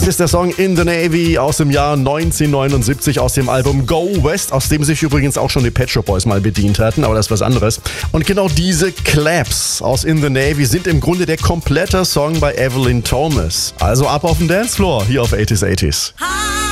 ist der Song In the Navy aus dem Jahr 1979 aus dem Album Go West, aus dem sich übrigens auch schon die Pet Shop Boys mal bedient hatten, aber das ist was anderes. Und genau diese Claps aus In the Navy sind im Grunde der komplette Song bei Evelyn Thomas. Also ab auf den Dancefloor hier auf 80s 80s.